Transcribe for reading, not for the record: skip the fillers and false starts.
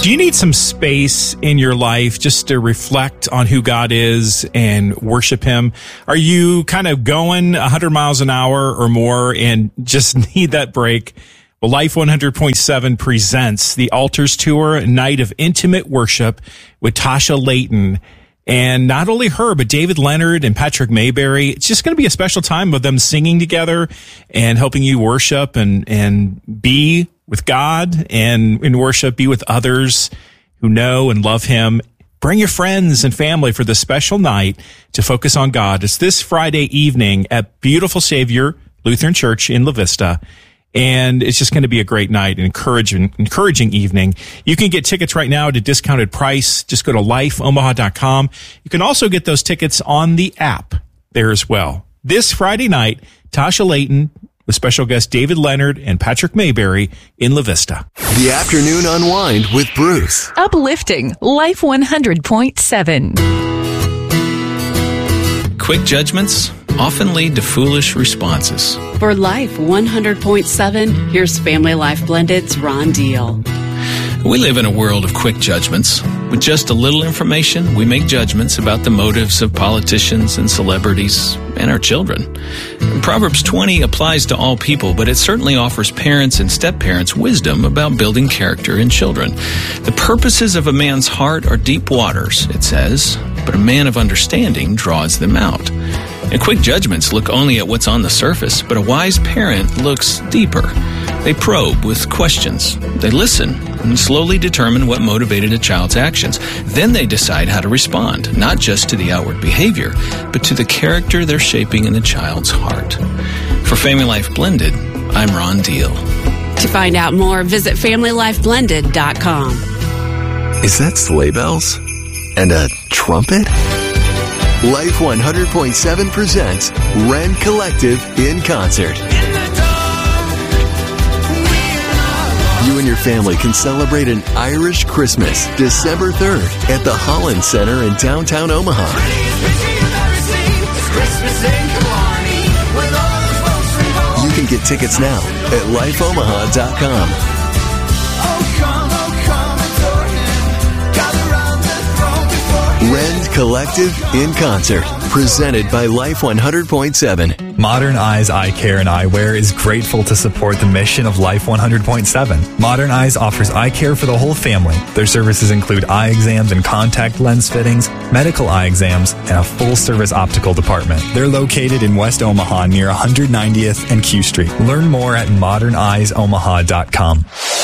Do you need some space in your life just to reflect on who God is and worship Him? Are you kind of going 100 miles an hour or more and just need that break? Well, Life 100.7 presents the Altars Tour, a night of intimate worship with Tasha Layton. And not only her, but David Leonard and Patrick Mayberry. It's just going to be a special time with them singing together and helping you worship and be with God and in worship, be with others who know and love Him. Bring your friends and family for this special night to focus on God. It's this Friday evening at Beautiful Savior Lutheran Church in La Vista. And it's just going to be a great night, an encouraging evening. You can get tickets right now at a discounted price. Just go to lifeomaha.com. You can also get those tickets on the app there as well. This Friday night, Tasha Layton with special guest David Leonard and Patrick Mayberry in La Vista. The Afternoon Unwind with Bruce. Uplifting Life 100.7. Quick judgments often lead to foolish responses. For Life 100.7, here's Family Life Blended's Ron Deal. We live in a world of quick judgments. With just a little information, we make judgments about the motives of politicians and celebrities and our children. Proverbs 20 applies to all people, but it certainly offers parents and step-parents wisdom about building character in children. The purposes of a man's heart are deep waters, it says, but a man of understanding draws them out. And quick judgments look only at what's on the surface, but a wise parent looks deeper. They probe with questions. They listen and slowly determine what motivated a child's actions. Then they decide how to respond, not just to the outward behavior, but to the character they're shaping in the child's heart. For Family Life Blended, I'm Ron Deal. To find out more, visit FamilyLifeBlended.com. Is that sleigh bells? And a trumpet? Life 100.7 presents Rend Collective in concert. You and your family can celebrate an Irish Christmas December 3rd at the Holland Center in downtown Omaha. You can get tickets now at lifeomaha.com. Rend Collective in concert, presented by Life 100.7. Modern Eyes Eye Care and Eyewear is grateful to support the mission of Life 100.7. Modern Eyes offers eye care for the whole family. Their services include eye exams and contact lens fittings, medical eye exams, and a full-service optical department. They're located in West Omaha near 190th and Q Street. Learn more at moderneyesomaha.com.